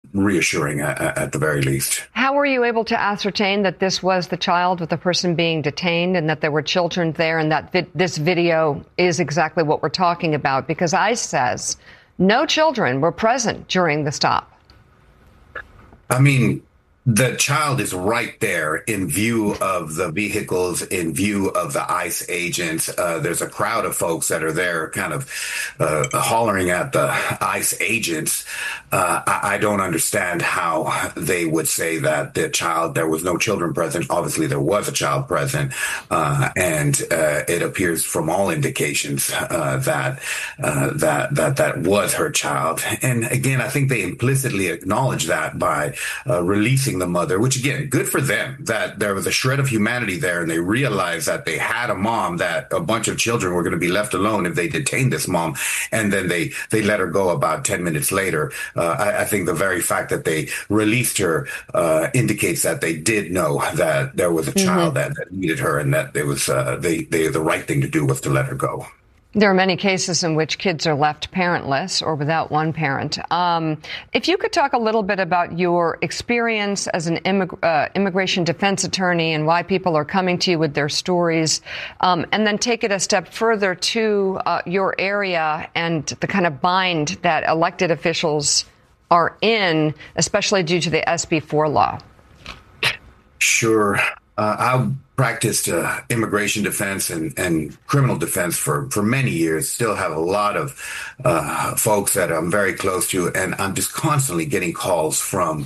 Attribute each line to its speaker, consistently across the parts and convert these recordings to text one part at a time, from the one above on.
Speaker 1: reassuring at the very least.
Speaker 2: How were you able to ascertain that this was the child with the person being detained and that there were children there and that this video is exactly what we're talking about? Because ICE says no children were present during the stop.
Speaker 1: I mean, the child is right there in view of the vehicles, in view of the ICE agents. There's a crowd of folks that are there kind of hollering at the ICE agents. I don't understand how they would say that there was no children present. Obviously, there was a child present. And it appears from all indications that was her child. And again, I think they implicitly acknowledge that by releasing the mother, which again, good for them that there was a shred of humanity there and they realized that they had a mom, that a bunch of children were going to be left alone if they detained this mom. And then they let her go about 10 minutes later. I think the very fact that they released her indicates that they did know that there was a child that needed her and that it was the right thing to do was to let her go.
Speaker 2: There are many cases in which kids are left parentless or without one parent. If you could talk a little bit about your experience as an immigration defense attorney and why people are coming to you with their stories, and then take it a step further to your area and the kind of bind that elected officials are in, especially due to the SB4 law.
Speaker 1: Sure. I've practiced immigration defense and criminal defense for many years, still have a lot of folks that I'm very close to, and I'm just constantly getting calls from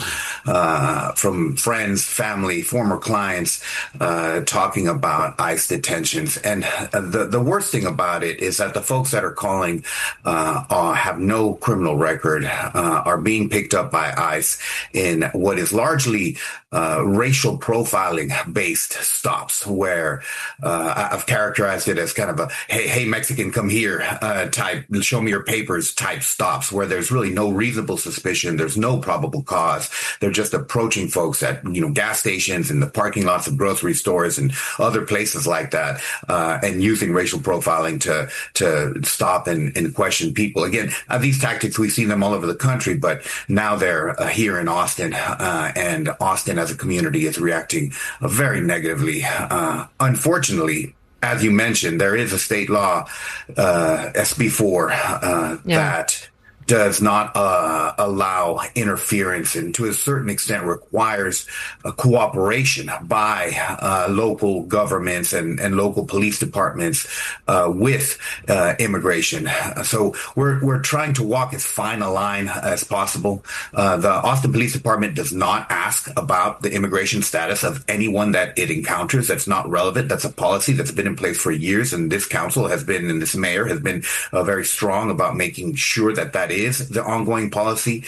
Speaker 1: friends, family, former clients talking about ICE detentions. And the worst thing about it is that the folks that are calling have no criminal record, are being picked up by ICE in what is largely racial profiling based stops where I've characterized it as kind of a, hey, Mexican, come here type, show me your papers type stops where there's really no reasonable suspicion. There's no probable cause. They're just approaching folks at, gas stations and the parking lots of grocery stores and other places like that, and using racial profiling to stop and question people. Again, these tactics, we see them all over the country, but now they're here in Austin, and Austin as a community is reacting very negatively. Unfortunately, as you mentioned, there is a state law, SB4, that does not allow interference and to a certain extent requires cooperation by local governments and local police departments with immigration. So we're trying to walk as fine a line as possible. The Austin Police Department does not ask about the immigration status of anyone that it encounters. That's not relevant. That's a policy that's been in place for years, and this council has been, and this mayor has been very strong about making sure that is the ongoing policy.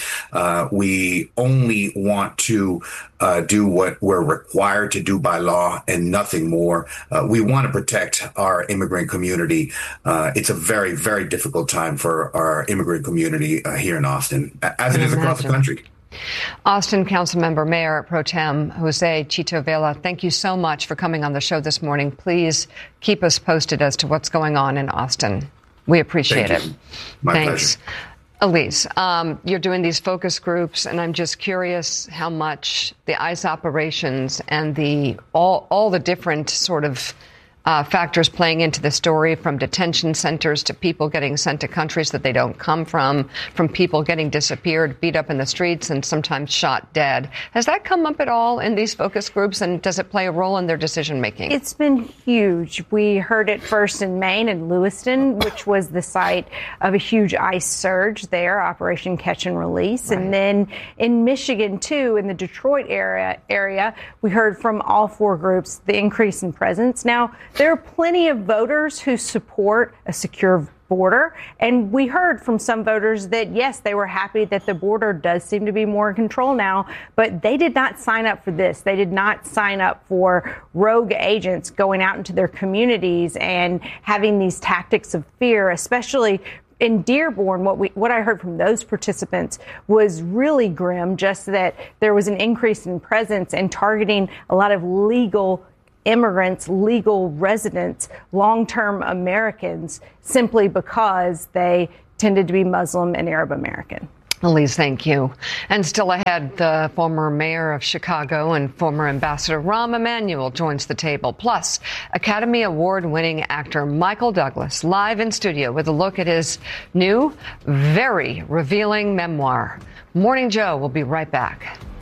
Speaker 1: We only want to do what we're required to do by law and nothing more. We want to protect our immigrant community. It's a very, very difficult time for our immigrant community here in Austin, as it is across the country.
Speaker 2: Austin Councilmember Mayor Pro Tem Jose Chito Vela, thank you so much for coming on the show this morning. Please keep us posted as to what's going on in Austin. We appreciate it.
Speaker 1: My pleasure.
Speaker 2: Elise, you're doing these focus groups, and I'm just curious how much the ICE operations and all the different sort of factors playing into the story, from detention centers to people getting sent to countries that they don't come from people getting disappeared, beat up in the streets, and sometimes shot dead. Has that come up at all in these focus groups, and does it play a role in their decision making?
Speaker 3: It's been huge. We heard it first in Maine and Lewiston, which was the site of a huge ICE surge there, Operation Catch and Release. Right. And then in Michigan, too, in the Detroit area, we heard from all four groups the increase in presence. Now, there are plenty of voters who support a secure border. And we heard from some voters that, yes, they were happy that the border does seem to be more in control now, but they did not sign up for this. They did not sign up for rogue agents going out into their communities and having these tactics of fear, especially in Dearborn. What I heard from those participants was really grim, just that there was an increase in presence and targeting a lot of legal immigrants, legal residents, long-term Americans, simply because they tended to be Muslim and Arab American.
Speaker 2: Elise, thank you. And still ahead, the former mayor of Chicago and former Ambassador Rahm Emanuel joins the table. Plus, Academy Award-winning actor Michael Douglas live in studio with a look at his new, very revealing memoir. Morning Joe will be right back.